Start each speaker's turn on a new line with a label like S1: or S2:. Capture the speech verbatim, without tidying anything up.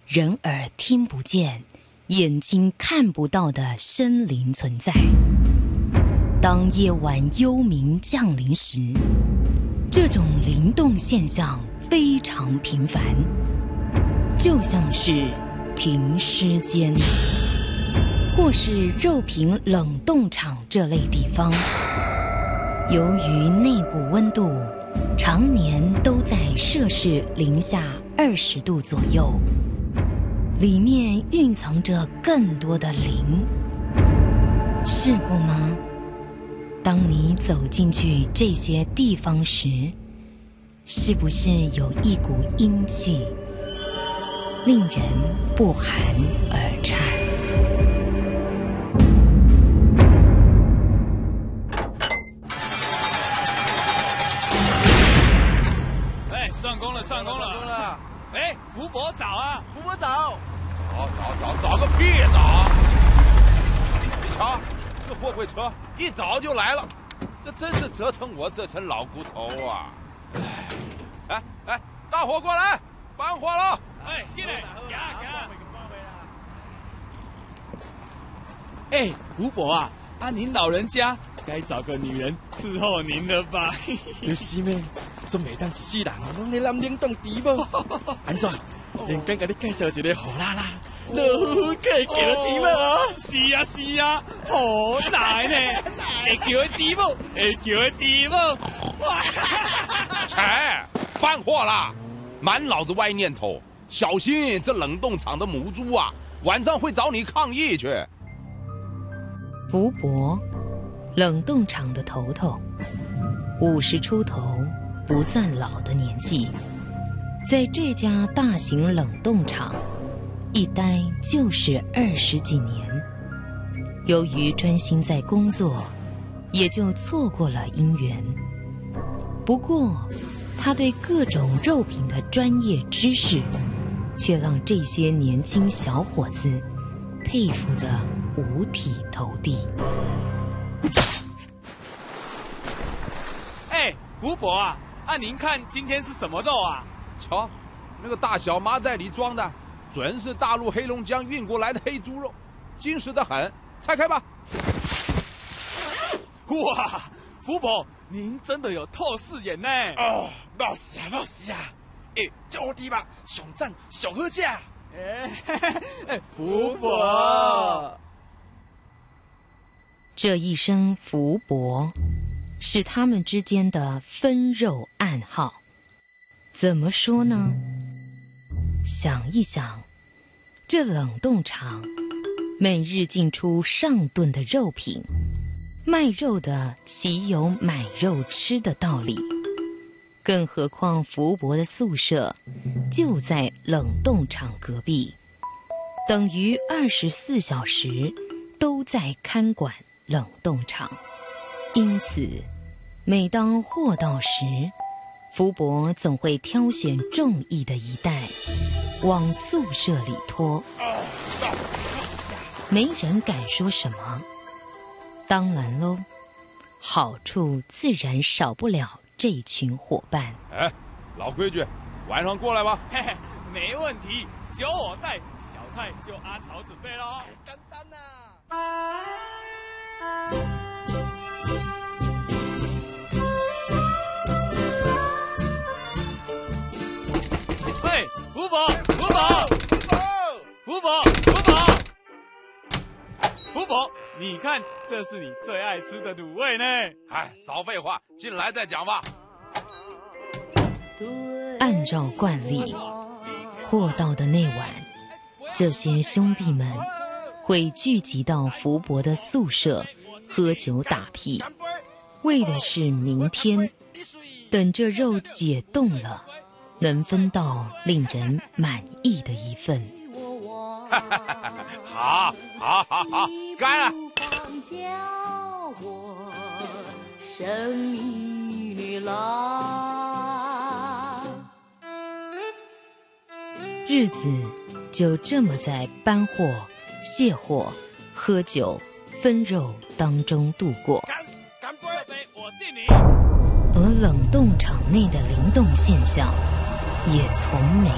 S1: 人耳听不见、眼睛看不到的生灵存在。当夜晚幽冥降临时，这种灵动现象非常频繁，就像是停尸间或是肉品冷冻厂这类地方。由于内部温度常年都在摄氏零下二十度左右，里面蕴藏着更多的灵。试过吗？当你走进去这些地方时，是不是有一股阴气，令人不寒而颤？
S2: 哎，上工了，上工了！哎，福伯早啊，福伯早！
S3: 找找找找个屁找！你瞧，这货柜车一早就来了，这真是折腾我这层老骨头啊！哎哎，大伙过来，搬货了！
S2: 哎，进来，行行。哎，福伯啊，啊您老人家该找个女人伺候您了吧？
S4: 就是咩，准备当一世人拢咧揽冷冻猪无？安怎？连刚甲你介绍一个好啦啦，老虎可以叫猪无？
S2: 是啊是啊，好来呢，会叫猪无，会叫猪无。哇！
S3: 切，搬货啦！满脑子歪念头，小心这冷冻厂的母猪啊，晚上会找你抗议去。
S1: 福伯，冷冻厂的头头，五十出头，不算老的年纪，在这家大型冷冻厂一待就是二十几年。由于专心在工作，也就错过了姻缘。不过他对各种肉品的专业知识，却让这些年轻小伙子佩服得五体投地。
S2: 哎，福伯啊，啊您看今天是什么肉啊？
S3: 瞧，那个大小麻袋里装的，准是大陆黑龙江运过来的黑猪肉，精实得很。拆开吧。
S2: 哇，福伯，您真的有透视眼呢！
S4: 哦，冇事啊，冇事啊。哎，这好啲吧，上赞上好食。
S2: 哎，福伯，
S1: 这一声福伯，是他们之间的分肉暗号。怎么说呢？想一想，这冷冻厂每日进出上吨的肉品，卖肉的岂有买肉吃的道理？更何况福伯的宿舍就在冷冻厂隔壁，等于二十四小时都在看管冷冻厂。因此，每当货到时，福伯总会挑选中意的一袋往宿舍里拖，没人敢说什么。当然喽，好处自然少不了这群伙伴。
S3: 哎，老规矩，晚上过来吧。
S2: 嘿嘿，没问题，只有我带，小菜就阿草准备咯。
S4: 简单呐。
S2: 喂，福伯，福伯，福伯，福伯，福伯，你看，这是你最爱吃的卤味呢。
S3: 哎，少废话，进来再讲吧。
S1: 按照惯例，货到的那晚，这些兄弟们会聚集到福伯的宿舍喝酒打屁，为的是明天等这肉解冻了，能分到令人满意的一份。
S3: 好，好，好，好，干了！
S1: 日子就这么在搬货、卸货、喝酒、分肉当中度过。而冷冻厂内的灵动现象也从没